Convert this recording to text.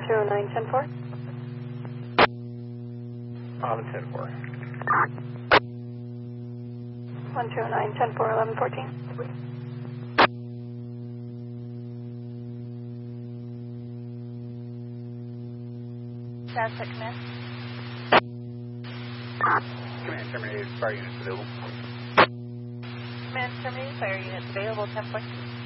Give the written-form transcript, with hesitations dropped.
109-10-4. 10-4. 109-10-4, 11-14. Status at command. Command terminated. Fire units available. Command terminated. Fire units available. 10-4.